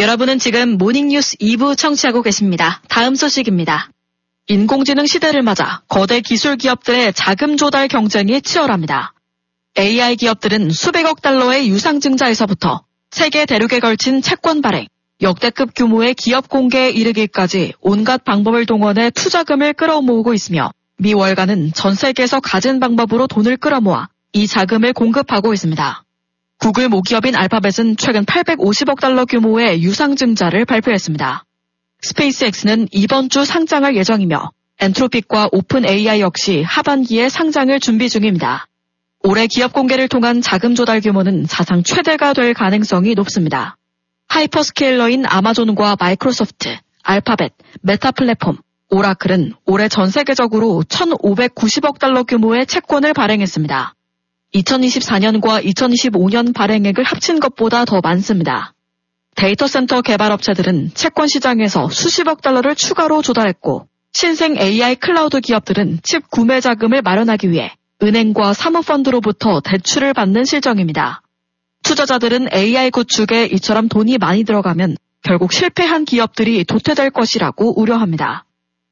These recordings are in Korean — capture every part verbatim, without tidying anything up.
여러분은 지금 모닝뉴스 이 부 청취하고 계십니다. 다음 소식입니다. 인공지능 시대를 맞아 거대 기술 기업들의 자금 조달 경쟁이 치열합니다. 에이아이 기업들은 수백억 달러의 유상증자에서부터 세계 대륙에 걸친 채권 발행, 역대급 규모의 기업 공개에 이르기까지 온갖 방법을 동원해 투자금을 끌어모으고 있으며 미 월가는 전 세계에서 갖은 방법으로 돈을 끌어모아 이 자금을 공급하고 있습니다. 구글 모기업인 알파벳은 최근 팔백오십억 달러 규모의 유상증자를 발표했습니다. 스페이스X는 이번 주 상장할 예정이며 엔트로픽과 오픈 에이아이 역시 하반기에 상장을 준비 중입니다. 올해 기업 공개를 통한 자금 조달 규모는 사상 최대가 될 가능성이 높습니다. 하이퍼스케일러인 아마존과 마이크로소프트, 알파벳, 메타 플랫폼, 오라클은 올해 전 세계적으로 천오백구십억 달러 규모의 채권을 발행했습니다. 이천이십사 년과 이천이십오 년 발행액을 합친 것보다 더 많습니다. 데이터 센터 개발업체들은 채권 시장에서 수십억 달러를 추가로 조달했고 신생 에이아이 클라우드 기업들은 칩 구매 자금을 마련하기 위해 은행과 사모펀드로부터 대출을 받는 실정입니다. 투자자들은 에이아이 구축에 이처럼 돈이 많이 들어가면 결국 실패한 기업들이 도태될 것이라고 우려합니다.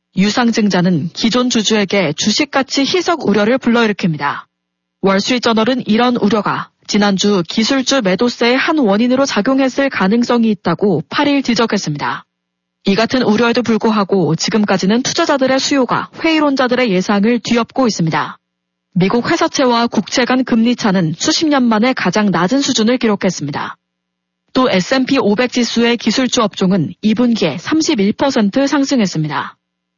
유상증자는 기존 주주에게 주식가치 희석 우려를 불러일으킵니다. 월스트리트저널은 이런 우려가 지난주 기술주 매도세의 한 원인으로 작용했을 가능성이 있다고 팔 일 지적했습니다. 이 같은 우려에도 불구하고 지금까지는 투자자들의 수요가 회의론자들의 예상을 뒤엎고 있습니다. 미국 회사채와 국채 간 금리 차는 수십 년 만에 가장 낮은 수준을 기록했습니다. 또 에스 앤 피 오백 지수의 기술주 업종은 이 분기에 삼십일 퍼센트 상승했습니다.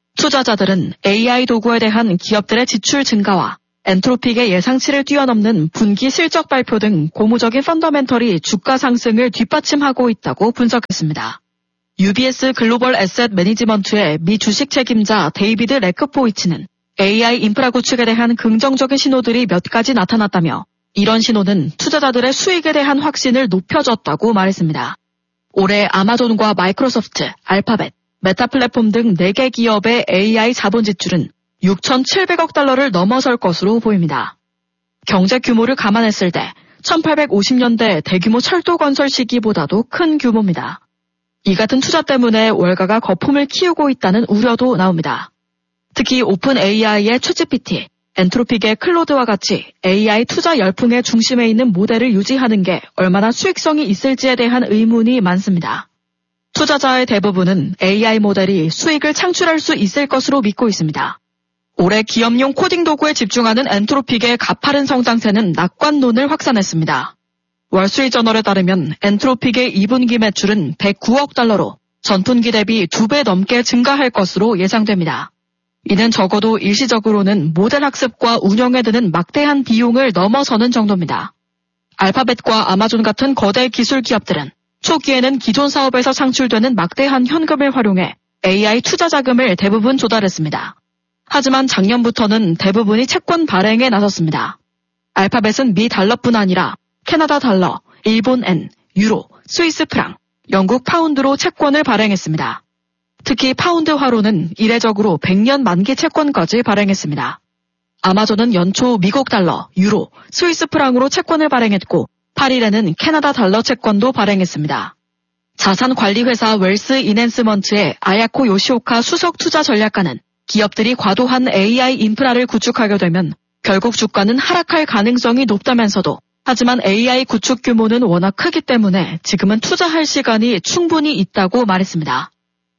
투자자들은 에이아이 도구에 대한 기업들의 지출 증가와 엔트로픽의 예상치를 뛰어넘는 분기 실적 발표 등 고무적인 펀더멘털이 주가 상승을 뒷받침하고 있다고 분석했습니다. 유비에스 글로벌 애셋 매니지먼트의 미 주식 책임자 데이비드 레크포이치는 에이아이 인프라 구축에 대한 긍정적인 신호들이 몇 가지 나타났다며 이런 신호는 투자자들의 수익에 대한 확신을 높여줬다고 말했습니다. 올해 아마존과 마이크로소프트, 알파벳, 메타 플랫폼 등 네 개 기업의 에이아이 자본 지출은 육천칠백억 달러를 넘어설 것으로 보입니다. 경제 규모를 감안했을 때 천팔백오십 년대 대규모 철도 건설 시기보다도 큰 규모입니다. 이 같은 투자 때문에 월가가 거품을 키우고 있다는 우려도 나옵니다. 특히 오픈 에이아이의 챗지피티, 엔트로픽의 클로드와 같이 에이아이 투자 열풍의 중심에 있는 모델을 유지하는 게 얼마나 수익성이 있을지에 대한 의문이 많습니다. 투자자의 대부분은 에이아이 모델이 수익을 창출할 수 있을 것으로 믿고 있습니다. 올해 기업용 코딩 도구에 집중하는 엔트로픽의 가파른 성장세는 낙관론을 확산했습니다. 월스트리트저널에 따르면 엔트로픽의 이 분기 매출은 백구억 달러로 전분기 대비 두 배 넘게 증가할 것으로 예상됩니다. 이는 적어도 일시적으로는 모델 학습과 운영에 드는 막대한 비용을 넘어서는 정도입니다. 알파벳과 아마존 같은 거대 기술 기업들은 초기에는 기존 사업에서 창출되는 막대한 현금을 활용해 에이아이 투자 자금을 대부분 조달했습니다. 하지만 작년부터는 대부분이 채권 발행에 나섰습니다. 알파벳은 미 달러뿐 아니라 캐나다 달러, 일본 엔, 유로, 스위스 프랑, 영국 파운드로 채권을 발행했습니다. 특히 파운드화로는 이례적으로 백 년 만기 채권까지 발행했습니다. 아마존은 연초 미국 달러, 유로, 스위스 프랑으로 채권을 발행했고 팔 일에는 캐나다 달러 채권도 발행했습니다. 자산관리회사 웰스 이넨스먼트의 아야코 요시오카 수석 투자 전략가는 기업들이 과도한 에이아이 인프라를 구축하게 되면 결국 주가는 하락할 가능성이 높다면서도 하지만 에이아이 구축 규모는 워낙 크기 때문에 지금은 투자할 시간이 충분히 있다고 말했습니다.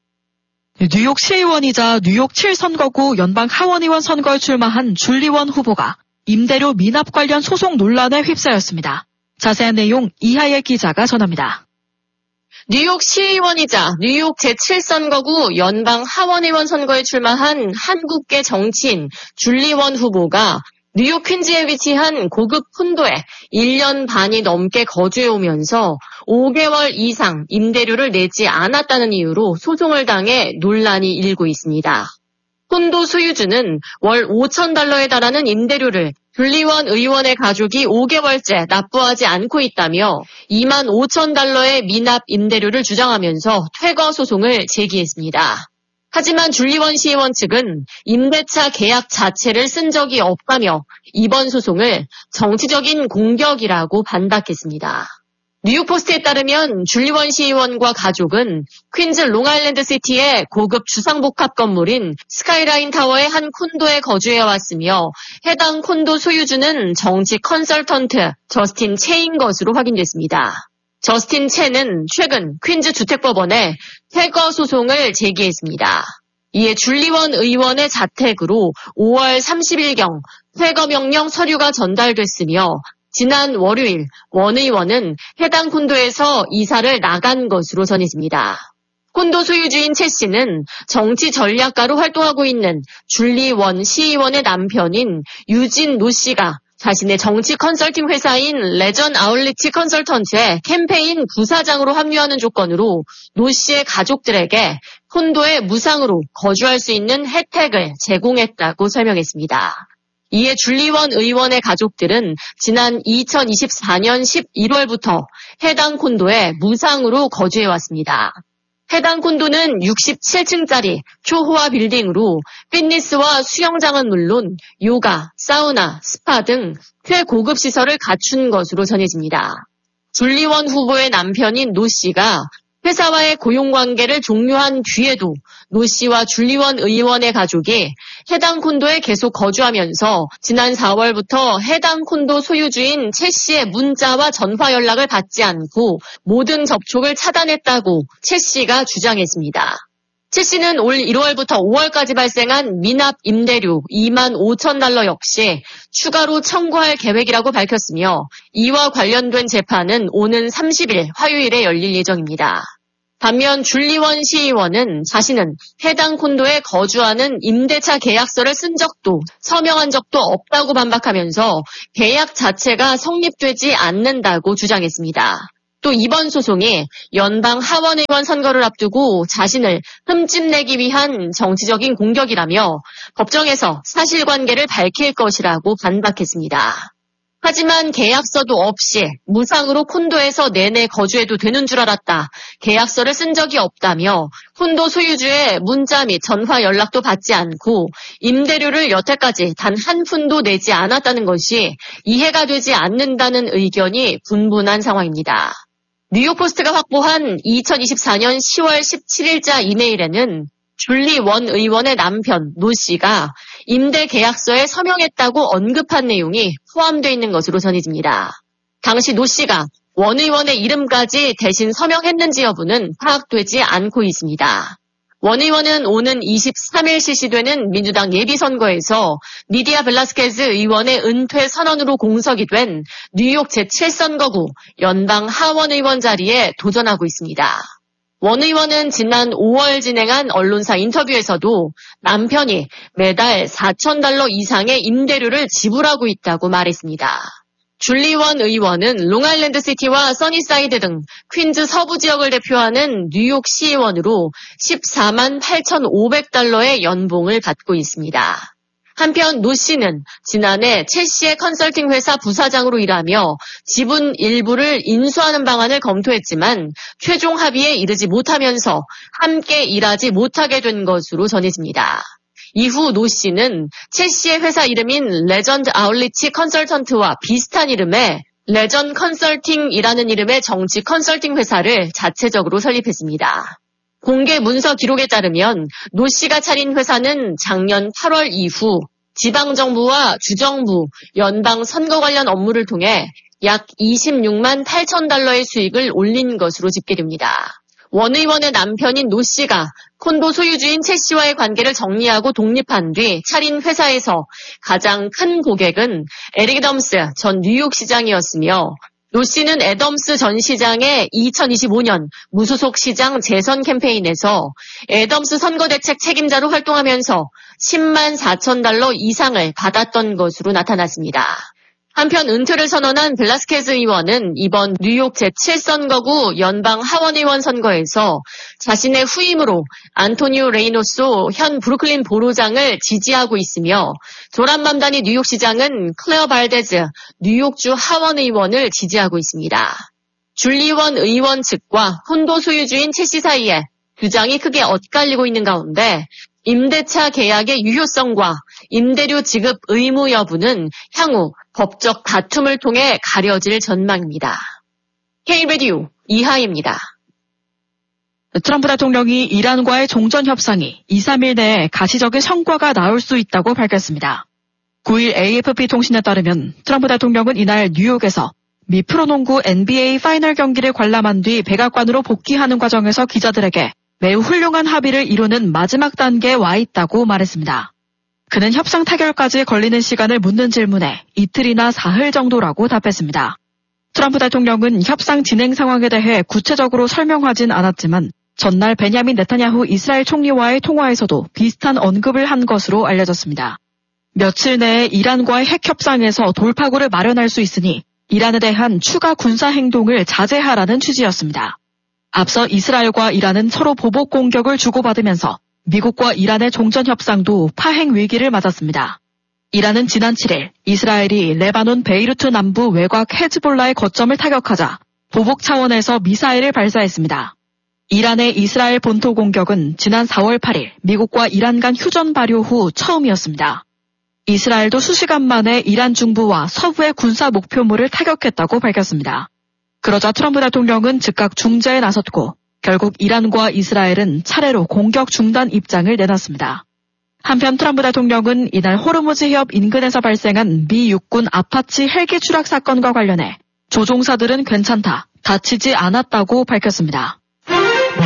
뉴욕 시의원이자 뉴욕 칠 선거구 연방 하원의원 선거에 출마한 줄리원 후보가 임대료 미납 관련 소송 논란에 휩싸였습니다. 자세한 내용 이하예 기자가 전합니다. 뉴욕 시의원이자 뉴욕 제칠 선거구 연방 하원의원 선거에 출마한 한국계 정치인 줄리원 후보가 뉴욕 퀸즈에 위치한 고급 콘도에 일 년 반이 넘게 거주해오면서 오 개월 이상 임대료를 내지 않았다는 이유로 소송을 당해 논란이 일고 있습니다. 콘도 소유주는 월 오천 달러에 달하는 임대료를 줄리원 의원의 가족이 오 개월째 납부하지 않고 있다며 이만 오천 달러의 미납 임대료를 주장하면서 퇴거 소송을 제기했습니다. 하지만 줄리원 시의원 측은 임대차 계약 자체를 쓴 적이 없다며 이번 소송을 정치적인 공격이라고 반박했습니다. 뉴욕포스트에 따르면 줄리원 시의원과 가족은 퀸즈 롱아일랜드 시티의 고급 주상복합 건물인 스카이라인 타워의 한 콘도에 거주해왔으며 해당 콘도 소유주는 정치 컨설턴트 저스틴 채인 것으로 확인됐습니다. 저스틴 채는 최근 퀸즈 주택법원에 퇴거 소송을 제기했습니다. 이에 줄리원 의원의 자택으로 오월 삼십일경 퇴거 명령 서류가 전달됐으며 지난 월요일 원 의원은 해당 콘도에서 이사를 나간 것으로 전해집니다. 콘도 소유주인 채 씨는 정치 전략가로 활동하고 있는 줄리 원 시의원의 남편인 유진 노 씨가 자신의 정치 컨설팅 회사인 레전 아울리티 컨설턴트의 캠페인 부사장으로 합류하는 조건으로 노 씨의 가족들에게 콘도에 무상으로 거주할 수 있는 혜택을 제공했다고 설명했습니다. 이에 줄리원 의원의 가족들은 지난 이천이십사년 십일월부터 해당 콘도에 무상으로 거주해왔습니다. 해당 콘도는 육십칠층짜리 초호화 빌딩으로 피트니스와 수영장은 물론 요가, 사우나, 스파 등 최고급 시설을 갖춘 것으로 전해집니다. 줄리원 후보의 남편인 노 씨가 회사와의 고용관계를 종료한 뒤에도 노 씨와 줄리원 의원의 가족이 해당 콘도에 계속 거주하면서 지난 사월부터 해당 콘도 소유주인 채 씨의 문자와 전화 연락을 받지 않고 모든 접촉을 차단했다고 채 씨가 주장했습니다. 채 씨는 올 일월부터 오월까지 발생한 미납 임대료 이만 오천 달러 역시 추가로 청구할 계획이라고 밝혔으며 이와 관련된 재판은 오는 삼십일 화요일에 열릴 예정입니다. 반면 줄리원 시의원은 자신은 해당 콘도에 거주하는 임대차 계약서를 쓴 적도 서명한 적도 없다고 반박하면서 계약 자체가 성립되지 않는다고 주장했습니다. 또 이번 소송이 연방 하원의원 선거를 앞두고 자신을 흠집내기 위한 정치적인 공격이라며 법정에서 사실관계를 밝힐 것이라고 반박했습니다. 하지만 계약서도 없이 무상으로 콘도에서 내내 거주해도 되는 줄 알았다. 계약서를 쓴 적이 없다며 콘도 소유주의 문자 및 전화 연락도 받지 않고 임대료를 여태까지 단 한 푼도 내지 않았다는 것이 이해가 되지 않는다는 의견이 분분한 상황입니다. 뉴욕포스트가 확보한 이천이십사년 시월 십칠일자 이메일에는 줄리 원 의원의 남편 노 씨가 임대 계약서에 서명했다고 언급한 내용이 포함되어 있는 것으로 전해집니다. 당시 노 씨가 원 의원의 이름까지 대신 서명했는지 여부는 파악되지 않고 있습니다. 원 의원은 오는 이십삼일 실시되는 민주당 예비선거에서 니디아 벨라스케즈 의원의 은퇴 선언으로 공석이 된 뉴욕 제칠 선거구 연방 하원 의원 자리에 도전하고 있습니다. 원 의원은 지난 오월 진행한 언론사 인터뷰에서도 남편이 매달 사천 달러 이상의 임대료를 지불하고 있다고 말했습니다. 줄리원 의원은 롱아일랜드 시티와 써니사이드 등 퀸즈 서부 지역을 대표하는 뉴욕 시의원으로 십사만 팔천오백 달러의 연봉을 받고 있습니다. 한편 노 씨는 지난해 채 씨의 컨설팅 회사 부사장으로 일하며 지분 일부를 인수하는 방안을 검토했지만 최종 합의에 이르지 못하면서 함께 일하지 못하게 된 것으로 전해집니다. 이후 노 씨는 채 씨의 회사 이름인 레전드 아울리티 컨설턴트와 비슷한 이름의 레전 컨설팅이라는 이름의 정치 컨설팅 회사를 자체적으로 설립했습니다. 공개 문서 기록에 따르면 노 씨가 차린 회사는 작년 팔월 이후 지방정부와 주정부, 연방 선거 관련 업무를 통해 약 이십육만 팔천 달러의 수익을 올린 것으로 집계됩니다. 원 의원의 남편인 노 씨가 콘도 소유주인 채 씨와의 관계를 정리하고 독립한 뒤 차린 회사에서 가장 큰 고객은 에릭 애덤스 전 뉴욕시장이었으며 노 씨는 애덤스 전 시장의 이천이십오년 무소속 시장 재선 캠페인에서 애덤스 선거대책 책임자로 활동하면서 십만 사천 달러 이상을 받았던 것으로 나타났습니다. 한편 은퇴를 선언한 벨라스케즈 의원은 이번 뉴욕 제칠 선거구 연방 하원의원 선거에서 자신의 후임으로 안토니오 레이노소 현 브루클린 보로장을 지지하고 있으며 조란맘다니 뉴욕시장은 클레어 발데즈 뉴욕주 하원의원을 지지하고 있습니다. 줄리원 의원 측과 콘도 소유주인 채 씨 사이에 주장이 크게 엇갈리고 있는 가운데 임대차 계약의 유효성과 임대료 지급 의무 여부는 향후 법적 다툼을 통해 가려질 전망입니다. K라디오 이하입니다. 트럼프 대통령이 이란과의 종전 협상이 이, 삼 일 내에 가시적인 성과가 나올 수 있다고 밝혔습니다. 구 일 에이에프피 통신에 따르면 트럼프 대통령은 이날 뉴욕에서 미 프로농구 엔비에이 파이널 경기를 관람한 뒤 백악관으로 복귀하는 과정에서 기자들에게 매우 훌륭한 합의를 이루는 마지막 단계에 와 있다고 말했습니다. 그는 협상 타결까지 걸리는 시간을 묻는 질문에 이틀이나 사흘 정도라고 답했습니다. 트럼프 대통령은 협상 진행 상황에 대해 구체적으로 설명하진 않았지만 전날 베냐민 네타냐후 이스라엘 총리와의 통화에서도 비슷한 언급을 한 것으로 알려졌습니다. 며칠 내에 이란과의 핵 협상에서 돌파구를 마련할 수 있으니 이란에 대한 추가 군사 행동을 자제하라는 취지였습니다. 앞서 이스라엘과 이란은 서로 보복 공격을 주고받으면서 미국과 이란의 종전 협상도 파행 위기를 맞았습니다. 이란은 지난 칠 일 이스라엘이 레바논 베이루트 남부 외곽 헤즈볼라의 거점을 타격하자 보복 차원에서 미사일을 발사했습니다. 이란의 이스라엘 본토 공격은 지난 사월 팔일 미국과 이란 간 휴전 발효 후 처음이었습니다. 이스라엘도 수시간 만에 이란 중부와 서부의 군사 목표물을 타격했다고 밝혔습니다. 그러자 트럼프 대통령은 즉각 중재에 나섰고 결국 이란과 이스라엘은 차례로 공격 중단 입장을 내놨습니다. 한편 트럼프 대통령은 이날 호르무즈 해협 인근에서 발생한 미 육군 아파치 헬기 추락 사건과 관련해 조종사들은 괜찮다, 다치지 않았다고 밝혔습니다.